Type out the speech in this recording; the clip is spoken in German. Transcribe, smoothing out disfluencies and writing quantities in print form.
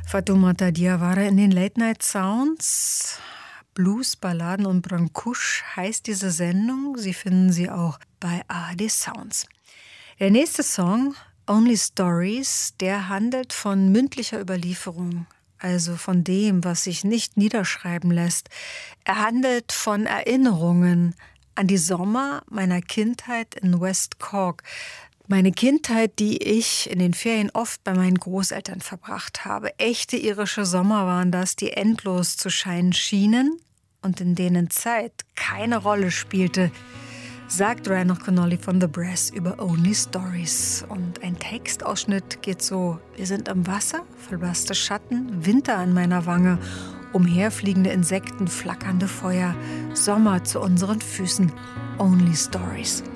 Fatoumata Diawara in den Late Night Sounds. Blues, Balladen und Brancusch heißt diese Sendung. Sie finden sie auch bei ARD Sounds. Der nächste Song, Only Stories, der handelt von mündlicher Überlieferung, also von dem, was sich nicht niederschreiben lässt. Er handelt von Erinnerungen an die Sommer meiner Kindheit in West Cork. Meine Kindheit, die ich in den Ferien oft bei meinen Großeltern verbracht habe. Echte irische Sommer waren das, die endlos zu scheinen schienen und in denen Zeit keine Rolle spielte, sagt Ryan Connolly von The Brass über Only Stories. Und ein Textausschnitt geht so: Wir sind im Wasser, verblasste Schatten, Winter an meiner Wange, umherfliegende Insekten, flackernde Feuer, Sommer zu unseren Füßen, Only Stories.